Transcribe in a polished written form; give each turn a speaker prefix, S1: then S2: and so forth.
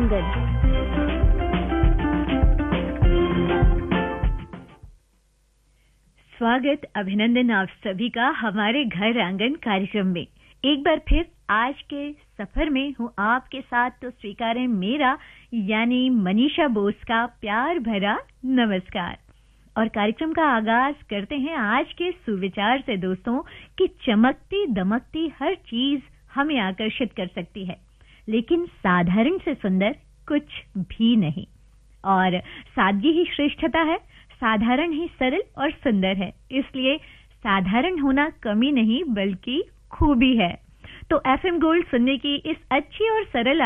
S1: आंगन। स्वागत, अभिनंदन आप सभी का हमारे घर आंगन कार्यक्रम में। एक बार फिर आज के सफर में हूँ आपके साथ, तो स्वीकारें मेरा यानी मनीषा बोस का प्यार भरा नमस्कार। और कार्यक्रम का आगाज करते हैं आज के सुविचार से दोस्तों कि चमकती दमकती हर चीज हमें आकर्षित कर सकती है, लेकिन साधारण से सुंदर कुछ भी नहीं। और सादगी ही श्रेष्ठता है, साधारण ही सरल और सुंदर है। इसलिए साधारण होना कमी नहीं बल्कि खूबी है। तो एफएम गोल्ड सुनने की इस अच्छी और सरल